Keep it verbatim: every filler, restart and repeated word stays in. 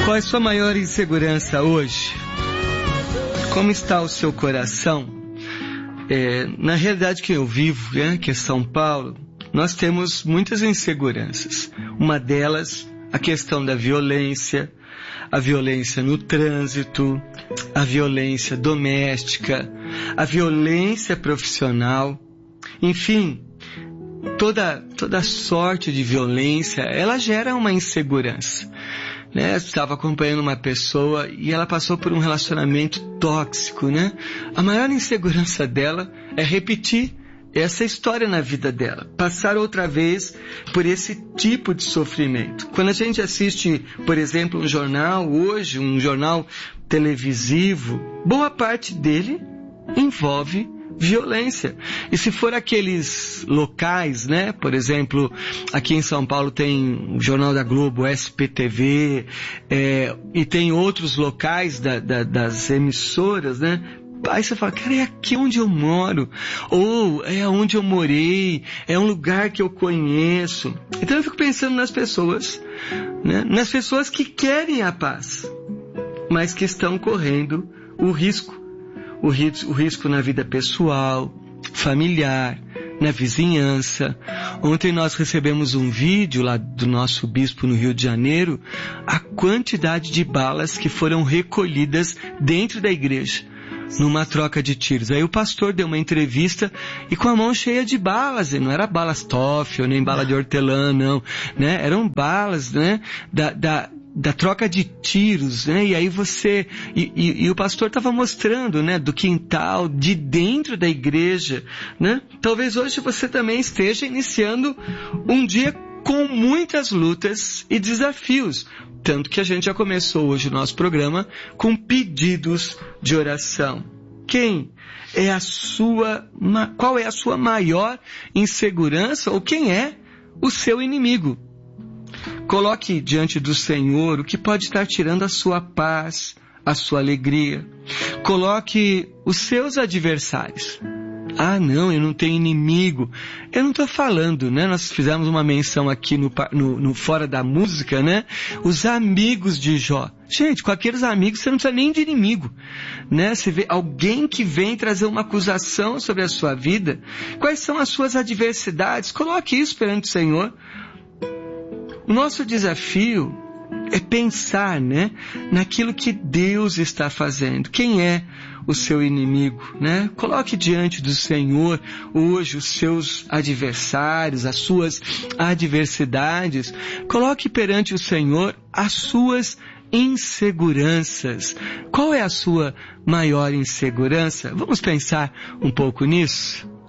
Qual é a sua maior insegurança hoje? Como está o seu coração? É, na realidade que eu vivo, né, que é São Paulo, nós temos muitas inseguranças. Uma delas, a questão da violência, a violência no trânsito, a violência doméstica, a violência profissional, enfim, toda, toda sorte de violência, ela gera uma insegurança. Né? Eu estava acompanhando uma pessoa e ela passou por um relacionamento tóxico, né? A maior insegurança dela é repetir essa história na vida dela, passar outra vez por esse tipo de sofrimento. Quando a gente assiste, por exemplo, um jornal hoje, um jornal televisivo, boa parte dele envolve violência. E se for aqueles locais, né? Por exemplo, aqui em São Paulo tem o Jornal da Globo, S P T V, é, e tem outros locais da, da, das emissoras, né? Aí você fala, cara, é aqui onde eu moro, ou é onde eu morei, é um lugar que eu conheço. Então eu fico pensando nas pessoas, né? Nas pessoas que querem a paz, mas que estão correndo o risco. O risco, o risco na vida pessoal, familiar, na vizinhança. Ontem nós recebemos um vídeo lá do nosso bispo no Rio de Janeiro, a quantidade de balas que foram recolhidas dentro da igreja, numa troca de tiros. Aí o pastor deu uma entrevista e com a mão cheia de balas, e não era balas Toffel, nem bala de hortelã, não, né? Eram balas, né? Da, da, da troca de tiros, né? E aí você, e, e, e o pastor estava mostrando, né? Do quintal, de dentro da igreja, né? Talvez hoje você também esteja iniciando um dia com muitas lutas e desafios. Tanto que a gente já começou hoje o nosso programa com pedidos de oração. Quem é a sua, qual é a sua maior insegurança ou quem é o seu inimigo? Coloque diante do Senhor o que pode estar tirando a sua paz, a sua alegria. Coloque os seus adversários. Ah, não, eu não tenho inimigo. Eu não estou falando, né? Nós fizemos uma menção aqui no, no, no Fora da Música, né? Os amigos de Jó. Gente, com aqueles amigos você não precisa nem de inimigo, né? Você vê alguém que vem trazer uma acusação sobre a sua vida. Quais são as suas adversidades? Coloque isso perante o Senhor. O nosso desafio é pensar, né, naquilo que Deus está fazendo. Quem é o seu inimigo, né? Coloque diante do Senhor hoje os seus adversários, as suas adversidades. Coloque perante o Senhor as suas inseguranças. Qual é a sua maior insegurança? Vamos pensar um pouco nisso?